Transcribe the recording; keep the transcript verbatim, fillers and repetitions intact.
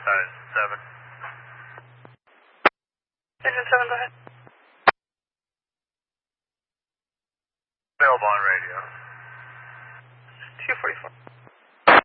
Uh, seven. Engine seven, go ahead. Available on radio. two forty-four.